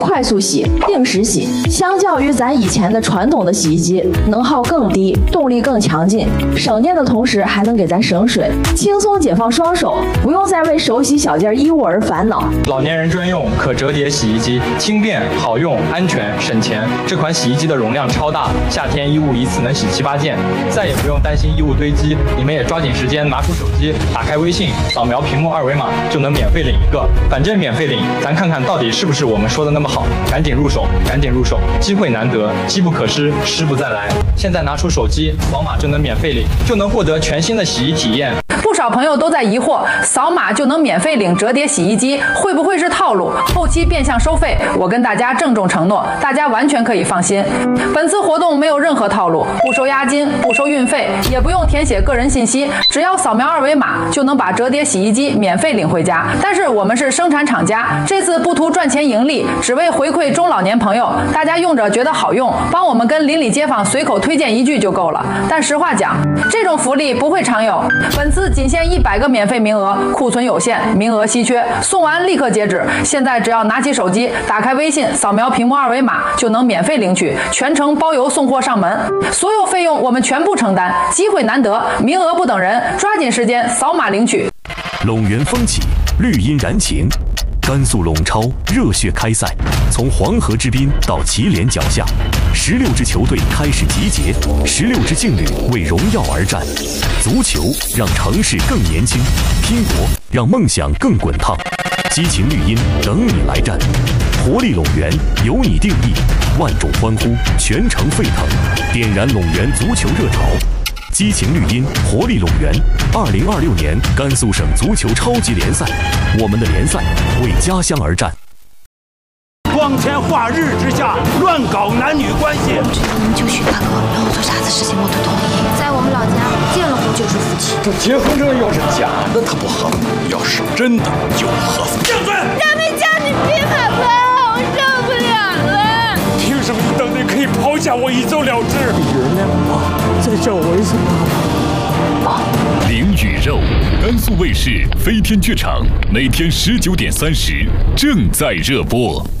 快速洗、定时洗，相较于咱以前的传统的洗衣机，能耗更低，动力更强劲，省电的同时还能给咱省水，轻松解放双手，不用再为手洗小件衣物而烦恼。 老年人专用可折叠洗衣机，轻便好用、安全省钱。这款洗衣机的容量超大，夏天衣物一次能洗7、8件，再也不用担心衣物堆积。你们也抓紧时间拿出手机，打开微信，扫描屏幕2维码就能免费领一个，反正免费领，咱看看到底是不是我们说的那么好。赶紧入手，赶紧入手，机会难得，机不可失，失不再来。现在拿出手机，扫码就能免费领，就能获得全新的洗衣体验。 不少朋友都在疑惑，扫码就能免费领折叠洗衣机，会不会是套路？后期变相收费？我跟大家郑重承诺，大家完全可以放心。本次活动没有任何套路，不收押金，不收运费，也不用填写个人信息，只要扫描2维码就能把折叠洗衣机免费领回家。但是我们是生产厂家，这次不图赚钱盈利，只为回馈中老年朋友，大家用着觉得好用，帮我们跟邻里街坊随口推荐一句就够了。但实话讲，这种福利不会常有，本次仅限100个免费名额，库存有限，名额稀缺，送完立刻截止。现在只要拿起手机，打开微信，扫描屏幕2维码就能免费领取，全程包邮送货上门，所有费用我们全部承担。机会难得，名额不等人，抓紧时间扫码领取。 陇源风起，绿荫燃情。甘肃陇超热血开赛，从黄河之滨到祁连脚下，16支球队开始集结，16支劲旅为荣耀而战。足球让城市更年轻，拼搏让梦想更滚烫。激情绿茵等你来战，活力陇源由你定义，万众欢呼，全城沸腾，点燃陇源足球热潮。激情绿茵，活力陇源。2026年甘肃省足球超级联赛，我们的联赛为家乡而战。 光天化日之下乱搞男女关系， 我觉得你们就许大哥，让我做啥子事情我都同意。在我们老家，结了婚就是夫妻。 这结婚证要是假的，它不好；要是真的，就合法。 闭嘴！ 咱们家你别害怕，我受不了了。 凭什么你当年可以抛下我一走了之？ 原谅我，再叫我一声爸爸。 灵与肉，甘肃卫视飞天剧场，每天19点30正在热播。